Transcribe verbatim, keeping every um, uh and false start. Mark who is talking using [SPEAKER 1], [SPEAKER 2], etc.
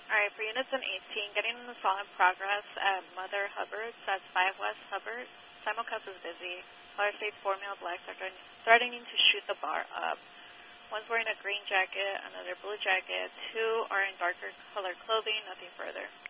[SPEAKER 1] All right, for units in eighteen, getting an assault in progress at Mother Hubbard, that's five West Hubbard. Simulcast is busy. Caller states four male blacks are threatening to shoot the bar up. One's wearing a green jacket, another blue jacket. Two are in darker colored clothing, nothing further.